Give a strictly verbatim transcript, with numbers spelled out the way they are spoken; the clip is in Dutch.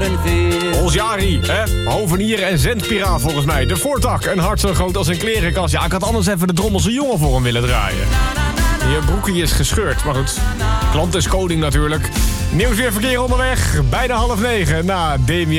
evenveel. Ons Jari, hè? Hovenier en zendpiraat volgens mij. De voortak, een hart zo groot als een klerenkast. Ja, ik had anders even de Drommelse jongen voor hem willen draaien. Je broekie is gescheurd, maar goed. Klant is koning natuurlijk. Nieuws weer verkeer onderweg, bijna half negen na Damien.